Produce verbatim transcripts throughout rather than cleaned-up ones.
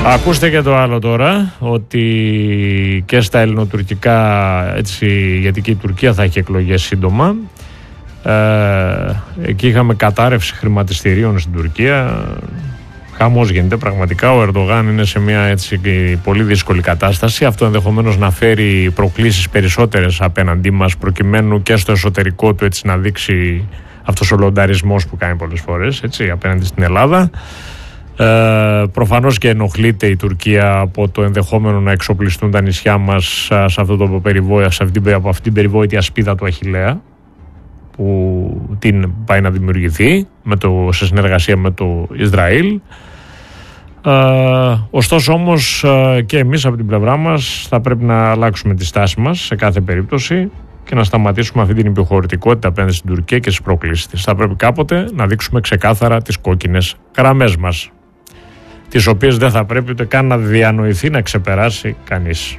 Ακούστε και το άλλο τώρα, ότι και στα ελληνοτουρκικά, έτσι, γιατί και η Τουρκία θα έχει εκλογές σύντομα, ε, εκεί είχαμε κατάρρευση χρηματιστηρίων στην Τουρκία. Χαμός γίνεται πραγματικά. Ο Ερντογάν είναι σε μια έτσι πολύ δύσκολη κατάσταση. Αυτό ενδεχομένως να φέρει προκλήσεις περισσότερες απέναντί μας, προκειμένου και στο εσωτερικό του έτσι να δείξει αυτός ο λονταρισμός που κάνει πολλές φορές έτσι, απέναντι στην Ελλάδα. Ε, προφανώς και ενοχλείται η Τουρκία από το ενδεχόμενο να εξοπλιστούν τα νησιά μας σε αυτό το περιβόη, σε αυτή, από αυτή την περιβόητη ασπίδα του Αχιλλέα που την πάει να δημιουργηθεί με το, σε συνεργασία με το Ισραήλ. Ε, ωστόσο όμως και εμείς από την πλευρά μας θα πρέπει να αλλάξουμε τη στάση μας σε κάθε περίπτωση και να σταματήσουμε αυτή την υποχωρητικότητα απέναντι στην Τουρκία και στις προκλήσεις της. Θα πρέπει κάποτε να δείξουμε ξεκάθαρα τις κόκκινες γραμμές μας, τις οποίες δεν θα πρέπει ούτε καν να διανοηθεί να ξεπεράσει κανείς.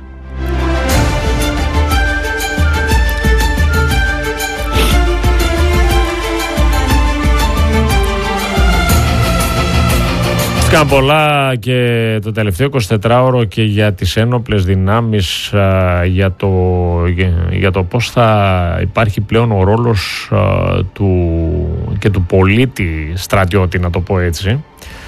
Σκάνε πολλά και το τελευταίο εικοσιτετράωρο και για τις ένοπλες δυνάμεις, για το, για το πώς θα υπάρχει πλέον ο ρόλος του, και του πολίτη στρατιώτη, να το πω έτσι,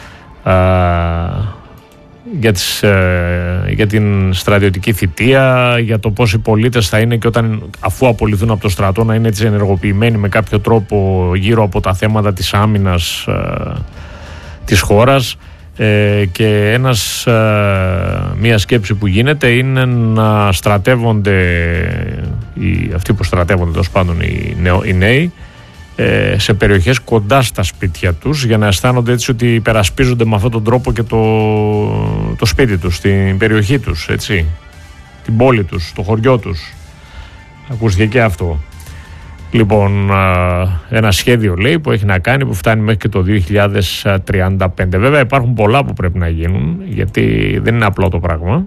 για, τις, για την στρατιωτική θητεία, για το πώς οι πολίτες θα είναι και όταν, αφού απολυθούν από το στρατό, να είναι έτσι ενεργοποιημένοι με κάποιο τρόπο γύρω από τα θέματα της άμυνας της χώρας. Ε, και ένας, ε, μία σκέψη που γίνεται είναι να στρατεύονται οι, αυτοί που στρατεύονται τέλος πάντων οι, νεο, οι νέοι ε, σε περιοχές κοντά στα σπίτια τους, για να αισθάνονται έτσι ότι υπερασπίζονται με αυτόν τον τρόπο και το, το σπίτι τους, την περιοχή τους, έτσι, την πόλη τους, το χωριό τους. Ακούστηκε και αυτό. Λοιπόν, ένα σχέδιο λέει που έχει να κάνει, που φτάνει μέχρι και το δύο χιλιάδες τριάντα πέντε. Βέβαια υπάρχουν πολλά που πρέπει να γίνουν, γιατί δεν είναι απλό το πράγμα.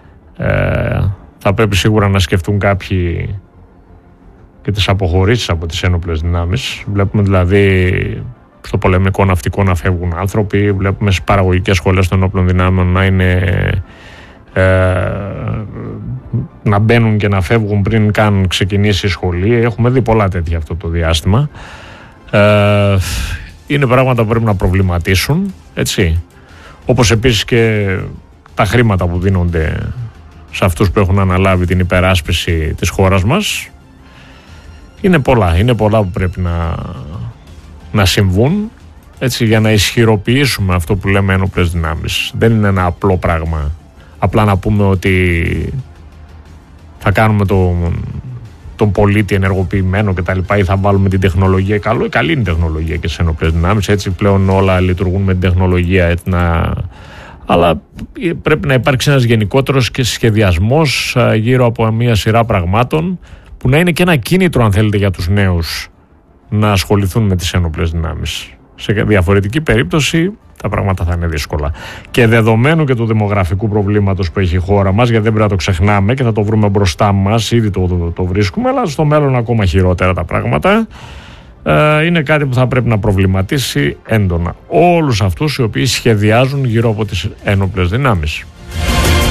Ε, θα πρέπει σίγουρα να σκεφτούν κάποιοι και τις αποχωρήσεις από τις ένοπλες δυνάμεις. Βλέπουμε δηλαδή στο πολεμικό ναυτικό να φεύγουν άνθρωποι, βλέπουμε στις παραγωγικές σχολές των ένοπλων δυνάμεων να είναι... Ε, να μπαίνουν και να φεύγουν πριν καν ξεκινήσει η σχολή. Έχουμε δει πολλά τέτοια αυτό το διάστημα. Ε, είναι πράγματα που πρέπει να προβληματίσουν, έτσι. Όπως επίσης και τα χρήματα που δίνονται σε αυτούς που έχουν αναλάβει την υπεράσπιση της χώρας μας. Είναι πολλά, είναι πολλά που πρέπει να, να συμβούν, έτσι, για να ισχυροποιήσουμε αυτό που λέμε ένοπλες δυνάμεις. Δεν είναι ένα απλό πράγμα. Απλά να πούμε ότι θα κάνουμε τον, τον πολίτη ενεργοποιημένο και τα λοιπά, ή θα βάλουμε την τεχνολογία. Καλό, καλή είναι η τεχνολογία και σε ένοπλες δυνάμεις. Έτσι πλέον όλα λειτουργούν με την τεχνολογία. Έτσι, να... Αλλά πρέπει να υπάρξει ένας γενικότερος και σχεδιασμός γύρω από μια σειρά πραγμάτων που να είναι και ένα κίνητρο, αν θέλετε, για τους νέους να ασχοληθούν με τις ένοπλες δυνάμεις. Σε διαφορετική περίπτωση τα πράγματα θα είναι δύσκολα. Και δεδομένου και του δημογραφικού προβλήματος που έχει η χώρα μας, γιατί δεν πρέπει να το ξεχνάμε και θα το βρούμε μπροστά μας, ήδη το, το, το βρίσκουμε, αλλά στο μέλλον ακόμα χειρότερα τα πράγματα, ε, είναι κάτι που θα πρέπει να προβληματίσει έντονα όλους αυτούς οι οποίοι σχεδιάζουν γύρω από τις ένοπλες δυνάμεις.